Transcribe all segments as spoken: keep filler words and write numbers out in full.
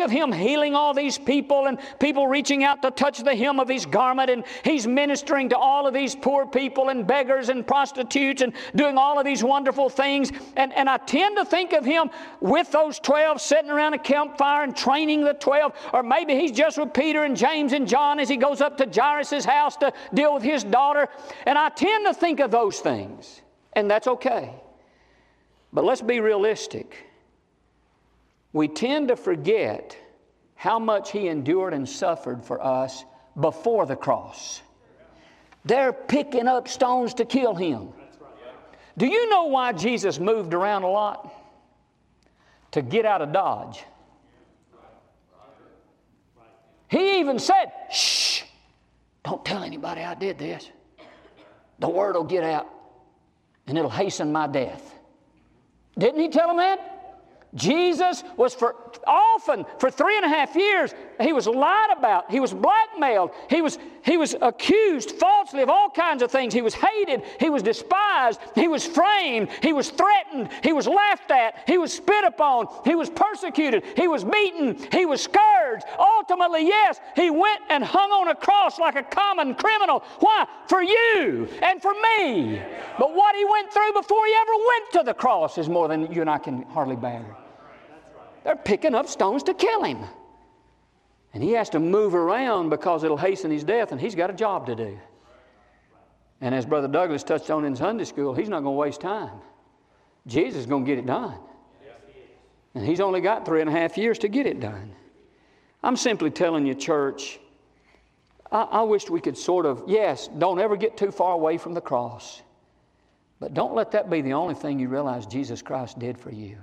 of Him healing all these people and people reaching out to touch the hem of His garment, and He's ministering to all of these poor people and beggars and prostitutes and doing all of these wonderful things. And, and I tend to think of Him with those twelve sitting around a campfire and training the twelve. Or maybe He's just with Peter and James and John as He goes up to Jairus' house to deal with his daughter. And I tend to think of those things. And that's okay. But let's be realistic. We tend to forget how much He endured and suffered for us before the cross. They're picking up stones to kill Him. Do you know why Jesus moved around a lot? To get out of Dodge. He even said, shh, don't tell anybody I did this. The word will get out and it'll hasten my death. Didn't He tell them that? Jesus was for often, for three and a half years, He was lied about. He was blackmailed. He was, he was accused falsely of all kinds of things. He was hated. He was despised. He was framed. He was threatened. He was laughed at. He was spit upon. He was persecuted. He was beaten. He was scourged. Ultimately, yes, He went and hung on a cross like a common criminal. Why? For you and for me. But what He went through before He ever went to the cross is more than you and I can hardly bear. They're picking up stones to kill Him. And He has to move around because it'll hasten His death, and He's got a job to do. And as Brother Douglas touched on in Sunday school, He's not going to waste time. Jesus is going to get it done. And He's only got three and a half years to get it done. I'm simply telling you, church, I, I wish we could sort of, yes, don't ever get too far away from the cross. But don't let that be the only thing you realize Jesus Christ did for you.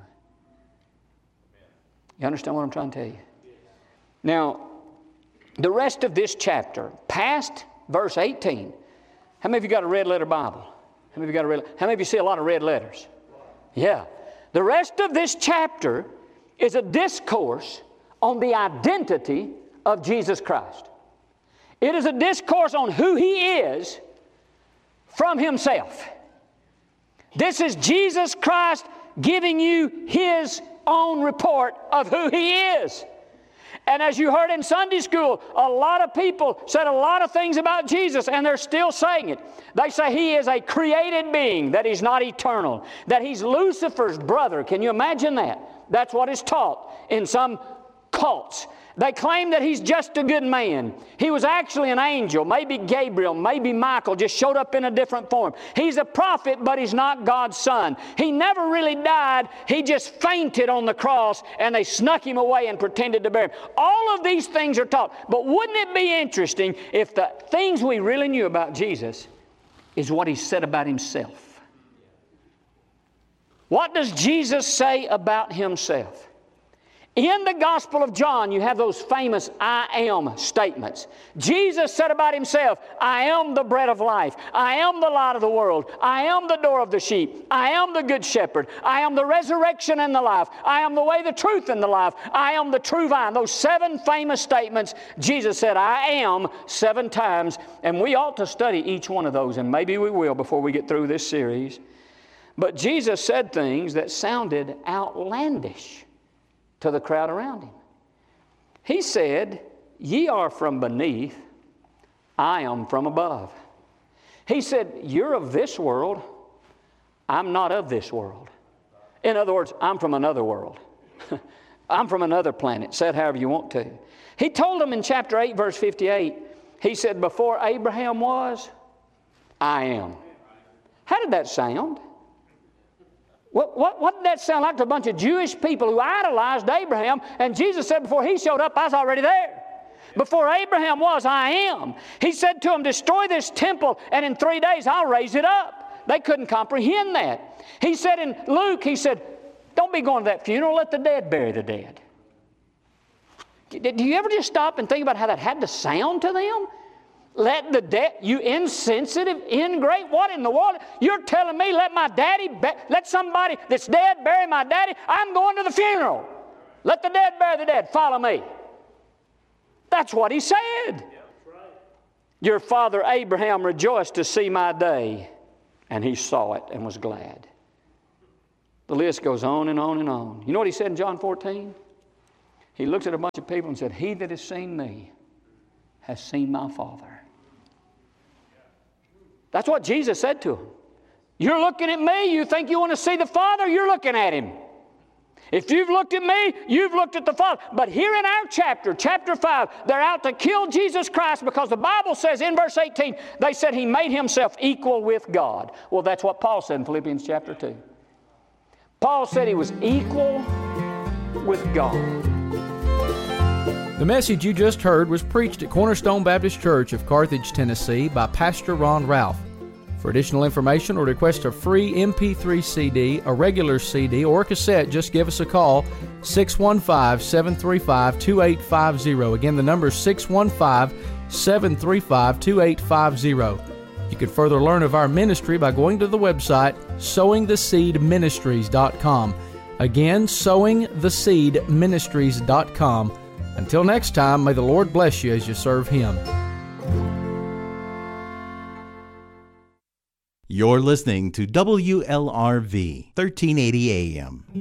You understand what I'm trying to tell you? Now, the rest of this chapter, past verse eighteen. How many of you got a red letter Bible? How many of you got a red? How many of you see a lot of red letters? Yeah. The rest of this chapter is a discourse on the identity of Jesus Christ. It is a discourse on who He is from Himself. This is Jesus Christ giving you His own report of who He is. And as you heard in Sunday school, a lot of people said a lot of things about Jesus, and they're still saying it. They say He is a created being, that He's not eternal, that He's Lucifer's brother. Can you imagine that? That's what is taught in some cults. They claim that He's just a good man. He was actually an angel, maybe Gabriel, maybe Michael, just showed up in a different form. He's a prophet, but He's not God's Son. He never really died. He just fainted on the cross, and they snuck Him away and pretended to bury Him. All of these things are taught. But wouldn't it be interesting if the things we really knew about Jesus is what He said about Himself? What does Jesus say about Himself? In the Gospel of John, you have those famous I am statements. Jesus said about Himself, I am the bread of life. I am the light of the world. I am the door of the sheep. I am the good shepherd. I am the resurrection and the life. I am the way, the truth, and the life. I am the true vine. Those seven famous statements, Jesus said, I am, seven times. And we ought to study each one of those, and maybe we will before we get through this series. But Jesus said things that sounded outlandish to the crowd around Him. He said, ye are from beneath, I am from above. He said, you're of this world, I'm not of this world. In other words, I'm from another world. I'm from another planet, say it however you want to. He told them in chapter eight, verse fifty-eight, He said, before Abraham was, I am. How did that sound? What, what, what did that sound like to a bunch of Jewish people who idolized Abraham? And Jesus said, before he showed up, I was already there. Before Abraham was, I am. He said to them, destroy this temple, and in three days I'll raise it up. They couldn't comprehend that. He said in Luke, He said, don't be going to that funeral, let the dead bury the dead. Do you ever just stop and think about how that had to sound to them? Let the dead, you insensitive, ingrate, what in the world? You're telling me let my daddy, let somebody that's dead bury my daddy? I'm going to the funeral. Let the dead bury the dead. Follow me. That's what He said. Yeah, that's right. Your father Abraham rejoiced to see my day, and he saw it and was glad. The list goes on and on and on. You know what He said in John fourteen? He looked at a bunch of people and said, he that has seen me has seen my Father. That's what Jesus said to him. You're looking at me, you think you want to see the Father, you're looking at Him. If you've looked at me, you've looked at the Father. But here in our chapter, chapter five, they're out to kill Jesus Christ because the Bible says in verse eighteen, they said He made Himself equal with God. Well, that's what Paul said in Philippians chapter two. Paul said He was equal with God. The message you just heard was preached at Cornerstone Baptist Church of Carthage, Tennessee by Pastor Ron Ralph. For additional information or request a free M P three C D, a regular C D, or cassette, just give us a call, six one five, seven three five, two eight five zero. Again, the number is six one five, seven three five, two eight five zero. You can further learn of our ministry by going to the website, sowing the seed ministries dot com. Again, sowing the seed ministries dot com. Until next time, may the Lord bless you as you serve Him. You're listening to W L R V, thirteen eighty A M.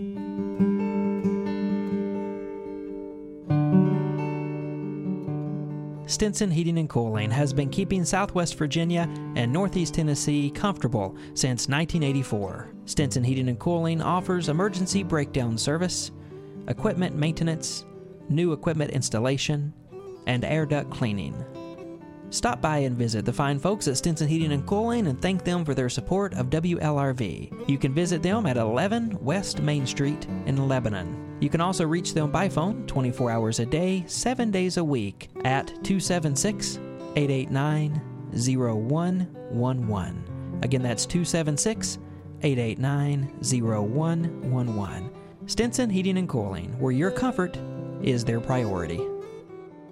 Stinson Heating and Cooling has been keeping Southwest Virginia and Northeast Tennessee comfortable since nineteen eighty-four. Stinson Heating and Cooling offers emergency breakdown service, equipment maintenance, new equipment installation, and air duct cleaning. Stop by and visit the fine folks at Stinson Heating and Cooling and thank them for their support of W L R V. You can visit them at eleven West Main Street in Lebanon. You can also reach them by phone twenty-four hours a day, seven days a week at two seven six, eight eight nine, zero one one one. Again, that's two seven six, eight eight nine, zero one one one. Stinson Heating and Cooling, where your comfort is their priority.